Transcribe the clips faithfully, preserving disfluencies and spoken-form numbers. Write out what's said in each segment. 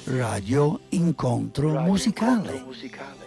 Radio Incontro Radio Musicale. Incontro musicale.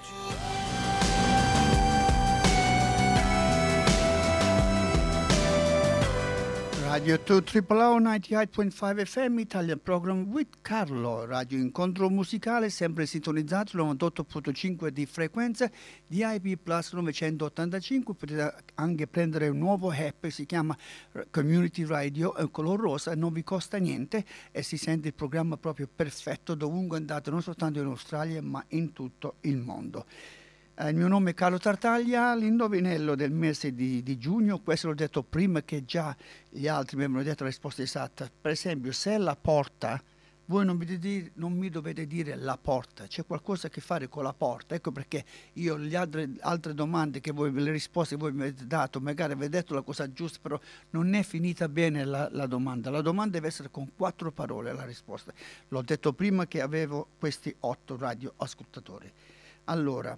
Radio two Triple O ninety-eight point five F M Italian Program with Carlo. Radio Incontro Musicale, sempre sintonizzato novantotto virgola cinque di frequenza, D I B Plus novecentottantacinque. Potete anche prendere un nuovo app, si chiama Community Radio, è un color rosa, non vi costa niente e si sente il programma proprio perfetto dovunque andate, non soltanto in Australia ma in tutto il mondo. Il mio nome è Carlo Tartaglia, l'indovinello del mese di, di giugno, questo l'ho detto prima che già gli altri mi avevano detto la risposta esatta. Per esempio, se la porta, voi non mi, dire, non mi dovete dire la porta, c'è qualcosa a che fare con la porta. Ecco perché io le altre, altre domande che voi, le risposte che voi mi avete dato, magari avete detto la cosa giusta, però non è finita bene la, la domanda. La domanda deve essere con quattro parole la risposta. L'ho detto prima che avevo questi otto radioascoltatori. Allora,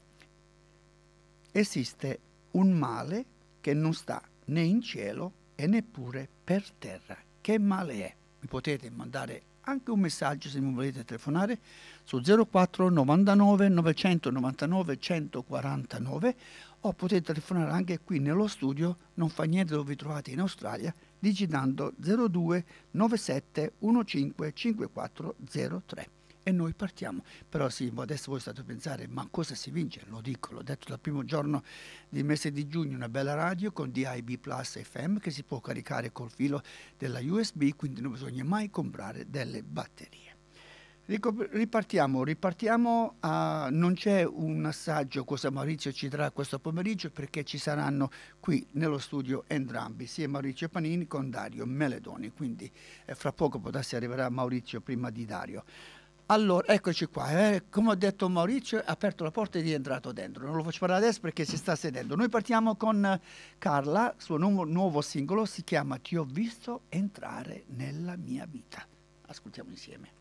esiste un male che non sta né in cielo e neppure per terra. Che male è? Mi potete mandare anche un messaggio se mi volete telefonare su zero quattro novantanove novecentonovantanove centoquarantanove o potete telefonare anche qui nello studio, non fa niente dove vi trovate in Australia, digitando zero due nove sette uno cinque cinque quattro zero tre. E noi partiamo. Però sì, adesso voi state a pensare, ma cosa si vince? Lo dico, l'ho detto dal primo giorno del mese di giugno, una bella radio con D I B Plus F M che si può caricare col filo della U S B, quindi non bisogna mai comprare delle batterie. Ripartiamo, ripartiamo, a, non c'è un assaggio cosa Maurizio ci darà questo pomeriggio perché ci saranno qui nello studio entrambi, sia Maurizio Panini con Dario Meledoni, quindi eh, fra poco potrà arriverà Maurizio prima di Dario. Allora, eccoci qua, eh. Come ho detto Maurizio, ha aperto la porta ed è entrato dentro. Non lo faccio parlare adesso perché si sta sedendo. Noi partiamo con Carla, il suo nuovo, nuovo singolo si chiama Ti ho visto entrare nella mia vita. Ascoltiamo insieme.